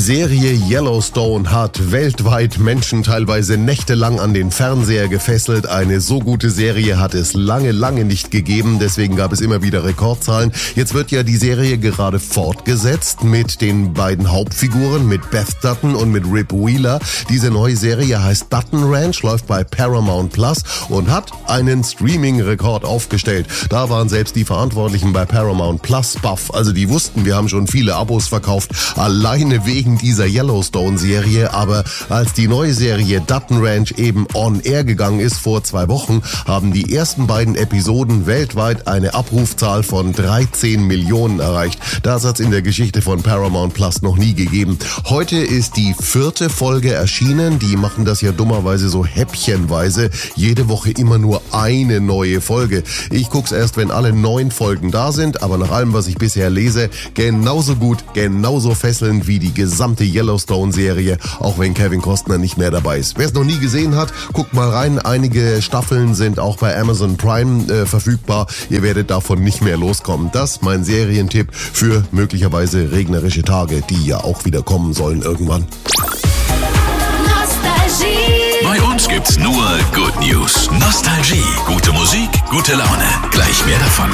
Serie Yellowstone hat weltweit Menschen teilweise nächtelang an den Fernseher gefesselt. Eine so gute Serie hat es lange nicht gegeben. Deswegen gab es immer wieder Rekordzahlen. Jetzt wird ja die Serie gerade fortgesetzt mit den beiden Hauptfiguren, mit Beth Dutton und mit Rip Wheeler. Diese neue Serie heißt Dutton Ranch, läuft bei Paramount Plus und hat einen Streaming-Rekord aufgestellt. Da waren selbst die Verantwortlichen bei Paramount Plus baff. Also die wussten, wir haben schon viele Abos verkauft, alleine wegen dieser Yellowstone-Serie. Aber als die neue Serie Dutton Ranch eben on air gegangen ist vor 2 Wochen, haben die ersten beiden Episoden weltweit eine Abrufzahl von 13 Millionen erreicht. Das hat's in der Geschichte von Paramount Plus noch nie gegeben. Heute ist die 4. Folge erschienen. Die machen das ja dummerweise so häppchenweise. Jede Woche immer nur eine neue Folge. Ich guck's erst, wenn alle 9 Folgen da sind, aber nach allem, was ich bisher lese, genauso gut, genauso fesselnd wie die gesamte Yellowstone-Serie, auch wenn Kevin Costner nicht mehr dabei ist. Wer es noch nie gesehen hat, guckt mal rein. Einige Staffeln sind auch bei Amazon Prime verfügbar. Ihr werdet davon nicht mehr loskommen. Das mein Serientipp für möglicherweise regnerische Tage, die ja auch wieder kommen sollen irgendwann. Bei uns gibt's nur Good News. Nostalgie, gute Musik, gute Laune. Gleich mehr davon.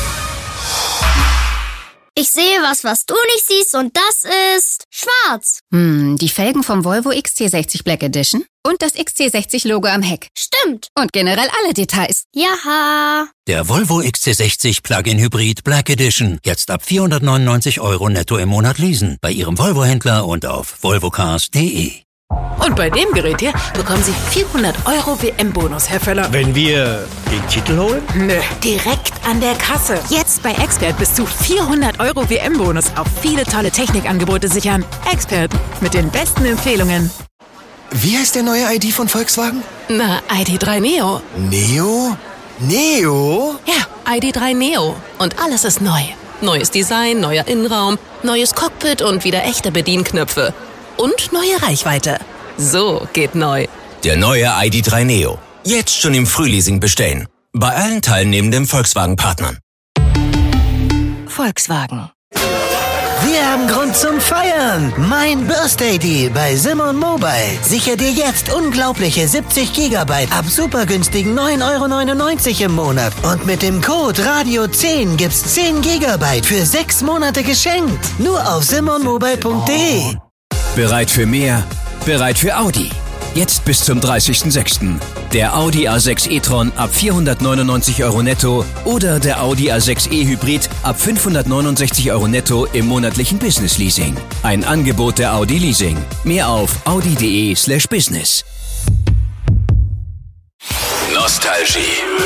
Ich sehe was du nicht siehst, und das ist schwarz. Die Felgen vom Volvo XC60 Black Edition und das XC60-Logo am Heck. Stimmt. Und generell alle Details. Jaha. Der Volvo XC60 Plug-in Hybrid Black Edition. Jetzt ab 499 € netto im Monat leasen. Bei Ihrem Volvo-Händler und auf volvocars.de. Und bei dem Gerät hier bekommen Sie 400 € WM-Bonus, Herr Völler. Wenn wir den Titel holen? Nö, direkt an der Kasse. Jetzt bei Expert bis zu 400 € WM-Bonus auf viele tolle Technikangebote sichern. Expert, mit den besten Empfehlungen. Wie heißt der neue ID von Volkswagen? Na, ID.3 Neo. Neo? Neo? Ja, ID.3 Neo. Und alles ist neu. Neues Design, neuer Innenraum, neues Cockpit und wieder echte Bedienknöpfe. Und neue Reichweite. So geht neu. Der neue ID.3 Neo. Jetzt schon im Frühleasing bestellen. Bei allen teilnehmenden Volkswagen-Partnern. Volkswagen. Wir haben Grund zum Feiern. Mein Birthday Deal bei Simon Mobile. Sicher dir jetzt unglaubliche 70 GB ab super günstigen 9,99 € im Monat. Und mit dem Code Radio10 gibt's 10 GB für 6 Monate geschenkt. Nur auf simonmobile.de. Bereit für mehr? Bereit für Audi. Jetzt bis zum 30.06. Der Audi A6 e-tron ab 499 € netto oder der Audi A6 e-Hybrid ab 569 € netto im monatlichen Business Leasing. Ein Angebot der Audi Leasing. Mehr auf audi.de/business. Nostalgie.